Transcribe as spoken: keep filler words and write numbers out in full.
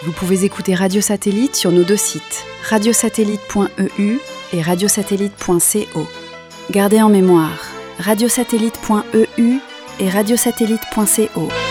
Vous pouvez écouter Radio Satellite sur nos deux sites, radiosatellite point e u et radiosatellite point co. Gardez en mémoire radiosatellite point e u et radiosatellite point co.